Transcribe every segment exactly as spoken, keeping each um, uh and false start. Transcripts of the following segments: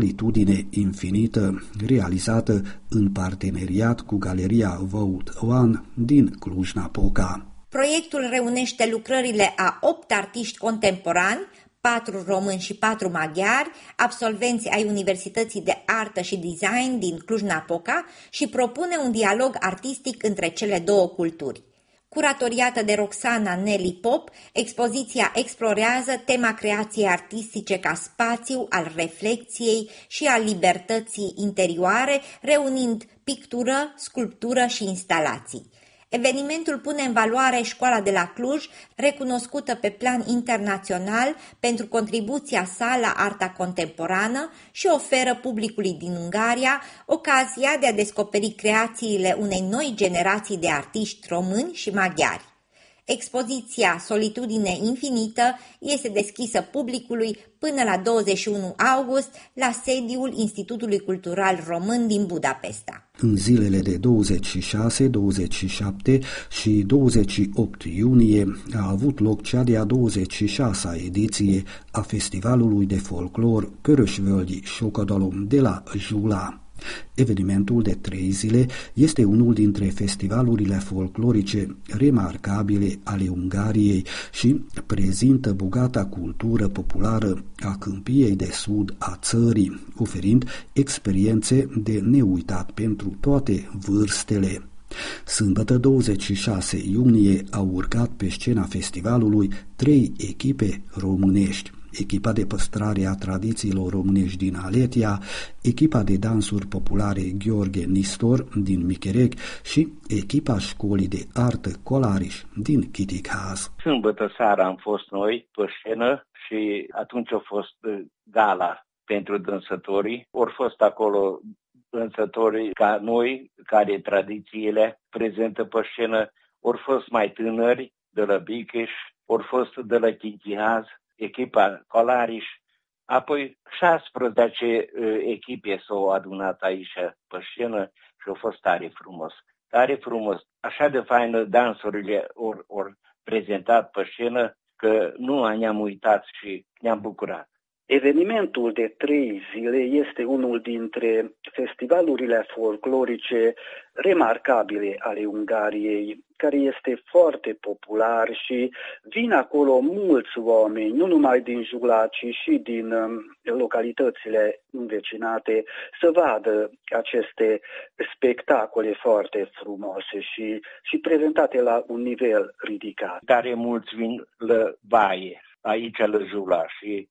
Solitudine infinită, realizată în parteneriat cu Galeria Vault One din Cluj-Napoca. Proiectul reunește lucrările a opt artiști contemporani, patru români și patru maghiari, absolvenți ai Universității de Artă și Design din Cluj-Napoca și propune un dialog artistic între cele două culturi. Curatoriată de Roxana Nelly Pop, expoziția explorează tema creației artistice ca spațiu al reflecției și al libertății interioare, reunind pictură, sculptură și instalații. Evenimentul pune în valoare școala de la Cluj, recunoscută pe plan internațional pentru contribuția sa la arta contemporană și oferă publicului din Ungaria ocazia de a descoperi creațiile unei noi generații de artiști români și maghiari. Expoziția Solitudine infinită este deschisă publicului până la douăzeci și unu august la sediul Institutului Cultural Român din Budapesta. În zilele de douăzeci și șase, douăzeci și șapte și douăzeci și opt iunie a avut loc cea de-a douăzeci și șasea ediție a Festivalului de Folclor Körösvölgyi Sokadalom de la Jula. Evenimentul de trei zile este unul dintre festivalurile folclorice remarcabile ale Ungariei și prezintă bogata cultură populară a câmpiei de sud a țării, oferind experiențe de neuitat pentru toate vârstele. Sâmbătă douăzeci și șase iunie au urcat pe scena festivalului trei echipe românești: echipa de păstrare a tradițiilor românești din Aletia, echipa de dansuri populare Gheorghe Nistor din Micherec și echipa școlii de artă Colariș din Chitighaz. Sâmbătă seara am fost noi pe scenă și atunci a fost gala pentru dânsătorii. Au fost acolo dânsătorii ca noi, care tradițiile prezentă pe scenă, au fost mai tânări de la Bicheș, au fost de la Chitighaz, echipa Colariș, apoi șaisprezece echipe s-au adunat aici pe scenă și a fost tare frumos. Tare frumos. Așa de faină dansurile ori or prezentat pe scenă că nu ne-am uitat și ne-am bucurat. Evenimentul de trei zile este unul dintre festivalurile folclorice remarcabile ale Ungariei, care este foarte popular și vin acolo mulți oameni, nu numai din Jula, ci și din localitățile învecinate, să vadă aceste spectacole foarte frumoase și, și prezentate la un nivel ridicat. Tare mulți vin la baie, aici la Jula, și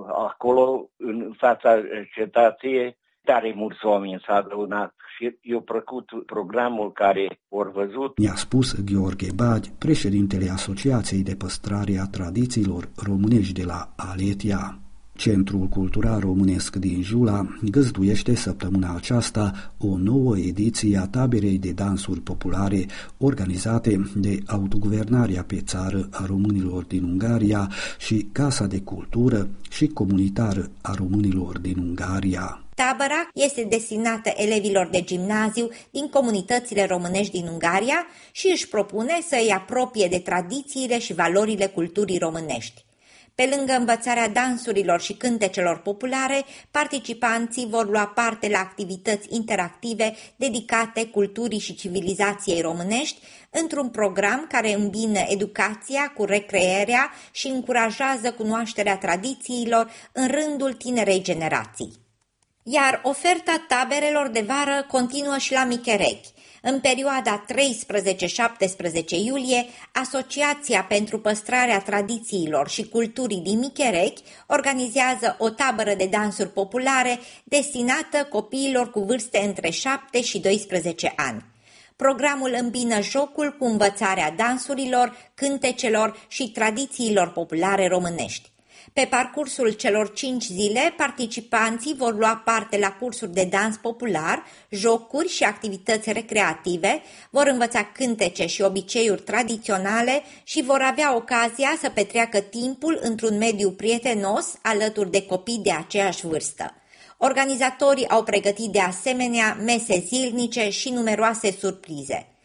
acolo, în fața cetății, tare mulți oameni s-au adunat și i-a plăcut programul care au văzut. Mi-a spus Gheorghe Bagi, președintele Asociației de Păstrare a Tradițiilor Românești de la Aletia. Centrul Cultural Românesc din Jula găzduiește săptămâna aceasta o nouă ediție a taberei de dansuri populare organizate de Autoguvernarea pe țară a românilor din Ungaria și Casa de Cultură și Comunitară a românilor din Ungaria. Tabăra este destinată elevilor de gimnaziu din comunitățile românești din Ungaria și își propune să îi apropie de tradițiile și valorile culturii românești. Pe lângă învățarea dansurilor și cântecelor populare, participanții vor lua parte la activități interactive dedicate culturii și civilizației românești, într-un program care îmbină educația cu recrearea și încurajează cunoașterea tradițiilor în rândul tinerei generații. Iar oferta taberelor de vară continuă și la Micherec. În perioada treisprezece șaptesprezece iulie, Asociația pentru Păstrarea Tradițiilor și Culturii din Micherec organizează o tabără de dansuri populare destinată copiilor cu vârste între șapte și doisprezece ani. Programul îmbină jocul cu învățarea dansurilor, cântecelor și tradițiilor populare românești. Pe parcursul celor cinci zile, participanții vor lua parte la cursuri de dans popular, jocuri și activități recreative, vor învăța cântece și obiceiuri tradiționale și vor avea ocazia să petreacă timpul într-un mediu prietenos alături de copii de aceeași vârstă. Organizatorii au pregătit de asemenea mese zilnice și numeroase surprize.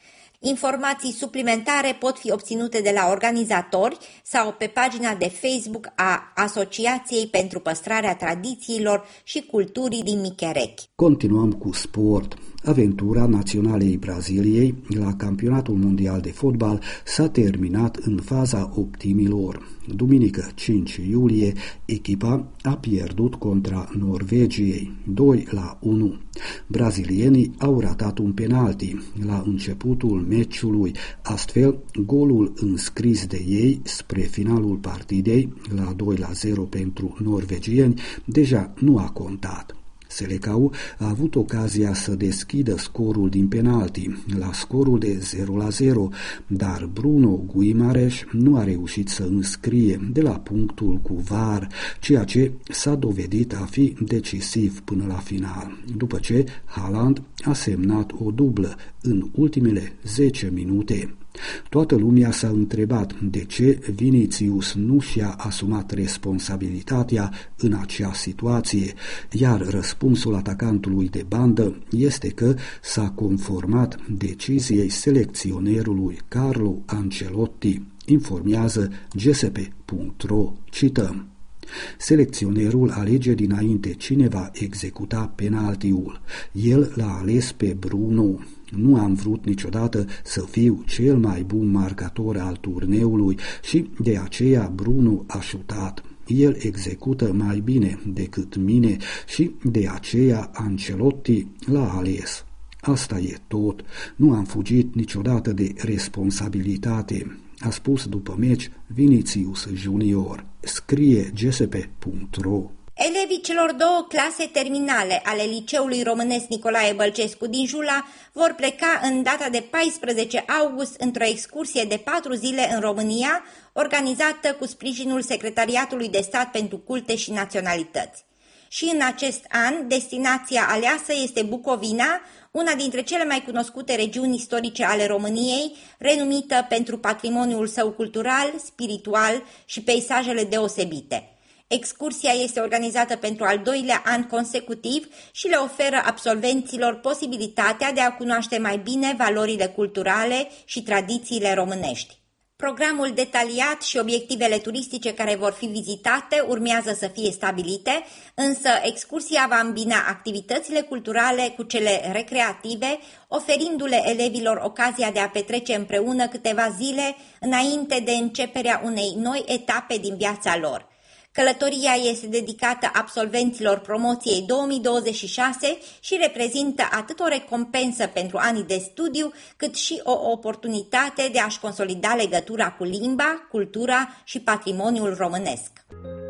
Informații suplimentare pot fi obținute de la organizatori sau pe pagina de Facebook a Asociației pentru Păstrarea Tradițiilor și Culturii din Micherechi. Continuăm cu sport. Aventura naționalei Braziliei la Campionatul Mondial de Fotbal s-a terminat în faza optimilor. Duminică cinci iulie, echipa a pierdut contra Norvegiei doi la unu. Brazilienii au ratat un penalti la începutul meciului, astfel golul înscris de ei spre finalul partidei la doi la zero pentru norvegieni deja nu a contat. Selecao a avut ocazia să deschidă scorul din penalti la scorul de zero la zero, dar Bruno Guimarães nu a reușit să înscrie de la punctul cu V A R, ceea ce s-a dovedit a fi decisiv până la final, după ce Haaland a semnat o dublă în ultimele zece minute. Toată lumea s-a întrebat de ce Vinicius nu și-a asumat responsabilitatea în acea situație, iar răspunsul atacantului de bandă este că s-a conformat deciziei selecționerului Carlo Ancelotti, informează G S P punct R O. Cităm: selecționerul alege dinainte cine va executa penaltiul. El l-a ales pe Bruno. Nu am vrut niciodată să fiu cel mai bun marcator al turneului și de aceea Bruno a șutat. El execută mai bine decât mine și de aceea Ancelotti l-a ales. Asta e tot. Nu am fugit niciodată de responsabilitate, a spus după meci Vinicius Junior. Scrie G S P punct R O. Elevii celor două clase terminale ale Liceului Românesc Nicolae Bălcescu din Jula vor pleca în data de paisprezece august într-o excursie de patru zile în România, organizată cu sprijinul Secretariatului de Stat pentru Culte și Naționalități. Și în acest an, destinația aleasă este Bucovina, una dintre cele mai cunoscute regiuni istorice ale României, renumită pentru patrimoniul său cultural, spiritual și peisajele deosebite. Excursia este organizată pentru al doilea an consecutiv și le oferă absolvenților posibilitatea de a cunoaște mai bine valorile culturale și tradițiile românești. Programul detaliat și obiectivele turistice care vor fi vizitate urmează să fie stabilite, însă excursia va îmbina activitățile culturale cu cele recreative, oferindu-le elevilor ocazia de a petrece împreună câteva zile înainte de începerea unei noi etape din viața lor. Călătoria este dedicată absolvenților promoției două mii douăzeci și șase și reprezintă atât o recompensă pentru anii de studiu, cât și o oportunitate de a-și consolida legătura cu limba, cultura și patrimoniul românesc.